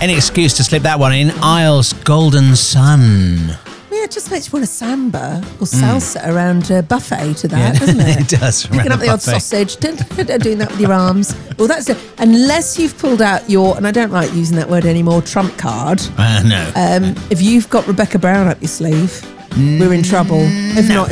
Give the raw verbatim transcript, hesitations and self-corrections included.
Any excuse to slip that one in. Isles Golden Sun. Yeah, it just makes you want a samba or salsa mm. around a buffet to that, yeah, doesn't it? It does. Picking up the odd sausage, don't, don't doing that with your arms. Well, that's it. Unless you've pulled out your, and I don't like using that word anymore, trump card. Uh, no. Um, if you've got Rebecca Brown up your sleeve, we're in trouble. If no. not,